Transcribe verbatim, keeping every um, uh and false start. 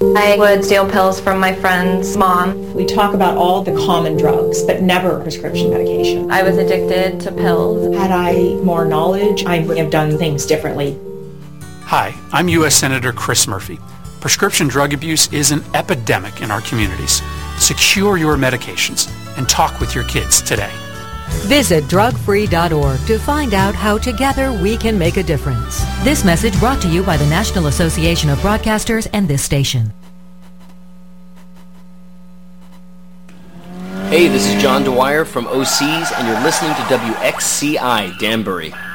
I would steal pills from my friend's mom. We talk about all the common drugs, but never prescription medication. I was addicted to pills. Had I more knowledge, I would have done things differently. Hi, I'm U S Senator Chris Murphy. Prescription drug abuse is an epidemic in our communities. Secure your medications and talk with your kids today. Visit drug free dot org to find out how together we can make a difference. This message brought to you by the National Association of Broadcasters and this station. Hey, this is John Dwyer from O Cs, and you're listening to W X C I Danbury.